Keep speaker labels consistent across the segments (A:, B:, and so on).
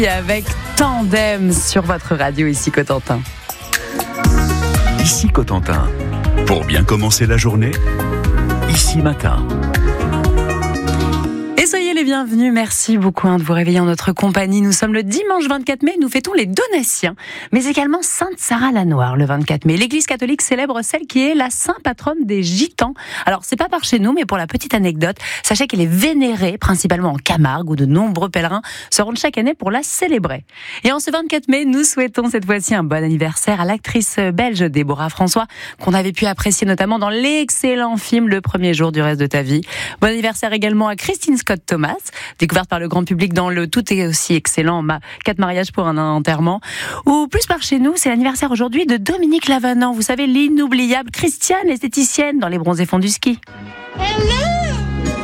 A: Avec Tandem sur votre radio, ici Cotentin.
B: Ici Cotentin. Pour bien commencer la journée, ici matin.
A: Et soyez les bienvenus, merci beaucoup de vous réveiller en notre compagnie. Nous sommes le dimanche 24 mai, nous fêtons les Donatiens, mais également Sainte Sarah-la-Noire le 24 mai. L'Église catholique célèbre celle qui est la sainte patronne des Gitans. Alors c'est pas par chez nous, mais pour la petite anecdote, sachez qu'elle est vénérée principalement en Camargue, où de nombreux pèlerins se rendent chaque année pour la célébrer. Et en ce 24 mai, nous souhaitons cette fois-ci un bon anniversaire à l'actrice belge Déborah François, qu'on avait pu apprécier notamment dans l'excellent film Le premier jour du reste de ta vie. Bon anniversaire également à Christine Scott-Thomas, découverte par le grand public dans le tout est aussi excellent 4 mariages pour un enterrement. Ou plus par chez nous, c'est l'anniversaire aujourd'hui de Dominique Lavanant, vous savez, l'inoubliable Christiane, l'esthéticienne dans Les bronzés fonds du ski.
C: Hello.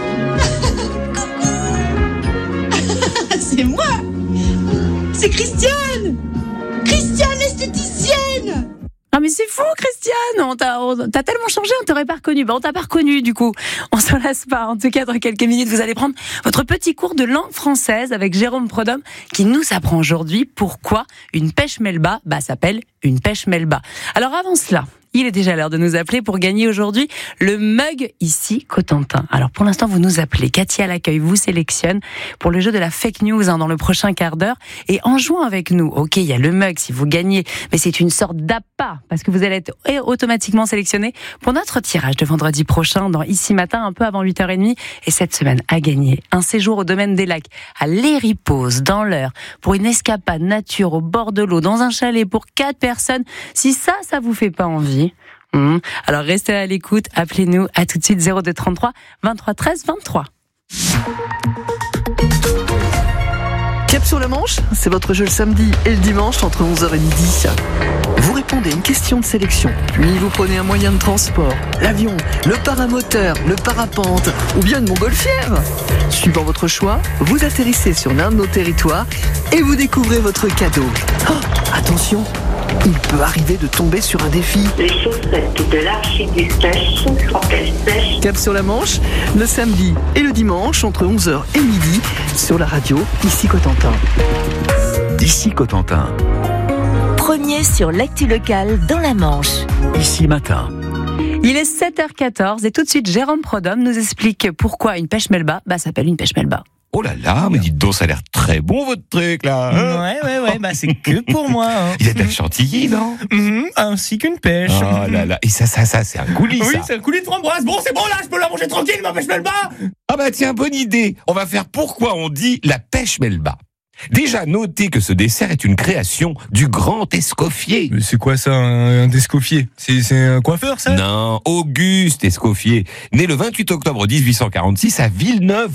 C: C'est moi. C'est Christiane l'esthéticienne.
A: Ah mais c'est fou Christiane, t'as tellement changé, on t'aurait pas reconnu. On t'a pas reconnu du coup, on s'en lasse pas. En tout cas, dans quelques minutes, vous allez prendre votre petit cours de langue française avec Jérôme Prodhomme qui nous apprend aujourd'hui pourquoi une pêche melba s'appelle une pêche melba. Alors avant cela, il est déjà l'heure de nous appeler pour gagner aujourd'hui le mug ici Cotentin. Alors pour l'instant, vous nous appelez. Cathy à l'accueil vous sélectionne pour le jeu de la fake news dans le prochain quart d'heure. Et en jouant avec nous, ok, il y a le mug si vous gagnez, mais c'est une sorte d'appât parce que vous allez être automatiquement sélectionné pour notre tirage de vendredi prochain dans Ici Matin, un peu avant 8h30. Et cette semaine, à gagner un séjour au domaine des lacs à l'Héripose dans l'Eure pour une escapade nature au bord de l'eau dans un chalet pour 4 personnes. Si ça vous fait pas envie, alors restez à l'écoute, appelez-nous à tout de suite 0233 23 13 23.
D: Cap sur la Manche, c'est votre jeu le samedi et le dimanche entre 11h et midi. Vous répondez à une question de sélection, puis vous prenez un moyen de transport, l'avion, le paramoteur, le parapente ou bien une montgolfière. Suivant votre choix, vous atterrissez sur l'un de nos territoires et vous découvrez votre cadeau. Oh, attention, il peut arriver de tomber sur un défi.
E: Les chaussettes de l'archiduchesse en pleine pêche.
D: Cap sur la Manche, le samedi et le dimanche entre 11h et midi sur la radio Ici Cotentin.
B: Ici Cotentin.
F: Premier sur l'actu locale dans la Manche.
B: Ici matin.
A: Il est 7h14 et tout de suite Jérôme Prodhomme nous explique pourquoi une pêche melba s'appelle une pêche melba.
G: Oh là là, mais dites donc, ça a l'air très bon votre truc là.
H: Ouais, c'est que pour moi.
G: Il y a de la chantilly, non?
H: Ainsi qu'une pêche.
G: Oh là là, et ça, c'est un coulis,
H: Oui,
G: ça.
H: c'est un coulis de framboise. Bon, c'est bon là, je peux la manger tranquille, ma pêche melba.
G: Ah bah tiens, bonne idée. On va faire pourquoi on dit la pêche melba. Déjà, notez que ce dessert est une création du grand Escoffier.
H: Mais c'est quoi ça, un Escoffier? C'est un coiffeur, ça?
G: Non, Auguste Escoffier, né le 28 octobre 1846 à Villeneuve